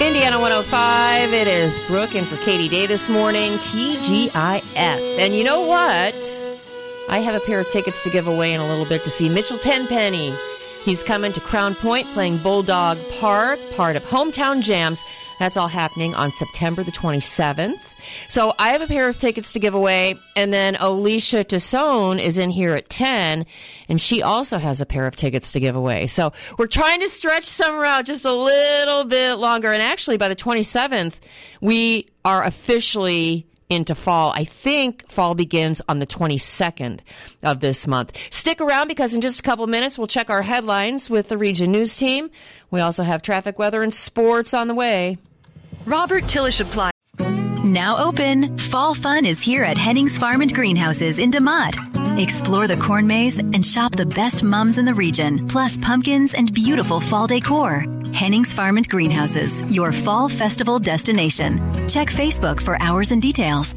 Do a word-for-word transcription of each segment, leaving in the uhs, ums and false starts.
Indiana one oh five. It is Brooke in for Katie Day this morning. T G I F. And you know what? I have a pair of tickets to give away in a little bit to see Mitchell Tenpenny. He's coming to Crown Point playing Bulldog Park, part of Hometown Jams. That's all happening on September the twenty-seventh. So I have a pair of tickets to give away, and then Alicia Tassone is in here at ten, and she also has a pair of tickets to give away. So we're trying to stretch summer out just a little bit longer, and actually by the twenty-seventh, we are officially into fall. I think fall begins on the twenty-second of this month. Stick around because in just a couple of minutes, we'll check our headlines with the Region News team. We also have traffic, weather, and sports on the way. Robert Tillish Appliance. Now open, fall fun is here at Hennings Farm and Greenhouses in DeMotte. Explore the corn maze and shop the best mums in the region, plus pumpkins and beautiful fall decor. Hennings Farm and Greenhouses, your fall festival destination. Check Facebook for hours and details.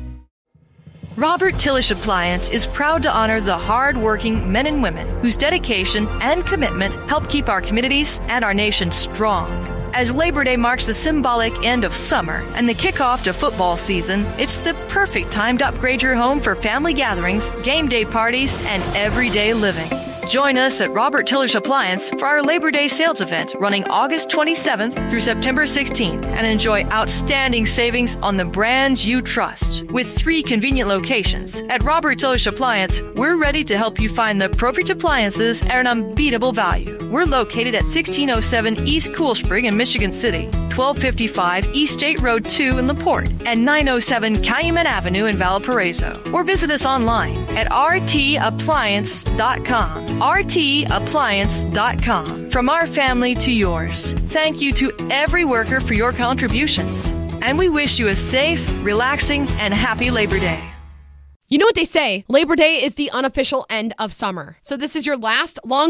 Robert Tillish Appliance is proud to honor the hard-working men and women whose dedication and commitment help keep our communities and our nation strong. As Labor Day marks the symbolic end of summer and the kickoff to football season, it's the perfect time to upgrade your home for family gatherings, game day parties, and everyday living. Join us at Robert Tillish Appliance for our Labor Day sales event running August twenty-seventh through September sixteenth and enjoy outstanding savings on the brands you trust. With three convenient locations, at Robert Tillish Appliance, we're ready to help you find the perfect appliances at an unbeatable value. We're located at sixteen oh seven East Cool Spring in Michigan City, twelve fifty-five East State Road two in LaPorte, and nine oh seven Calumet Avenue in Valparaiso. Or visit us online at r t appliance dot com. r t appliance dot com. From our family to yours, thank you to every worker for your contributions. And we wish you a safe, relaxing, and happy Labor Day. You know what they say, Labor Day is the unofficial end of summer. So this is your last long